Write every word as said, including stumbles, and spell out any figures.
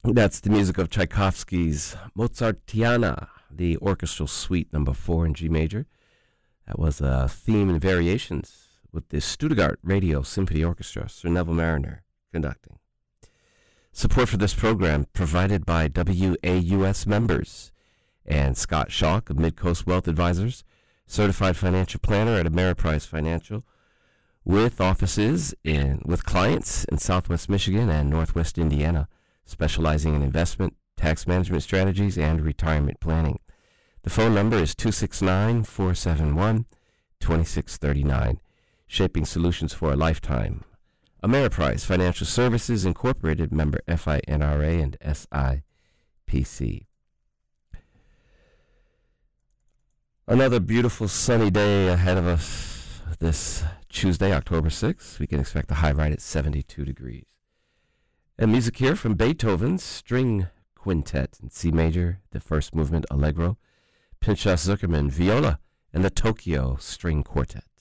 That's the music of Tchaikovsky's Mozartiana, the orchestral suite number four in G major. That was a theme and variations with the Stuttgart Radio Symphony Orchestra, Sir Neville Mariner conducting. Support for this program provided by W A U S members and Scott Schalk of Midcoast Wealth Advisors, certified financial planner at Ameriprise Financial, with offices in with clients in Southwest Michigan and Northwest Indiana, specializing in investment, tax management strategies, and retirement planning. The phone number is two six nine, four seven one, two six three nine, shaping solutions for a lifetime. Ameriprise Financial Services Incorporated, member F I N R A and S I P C. Another beautiful sunny day ahead of us this Tuesday, October sixth. We can expect a high right at seventy-two degrees. And music here from Beethoven's String Quintet in C major, the first movement Allegro, Pinchas Zuckerman, viola, and the Tokyo String Quartet.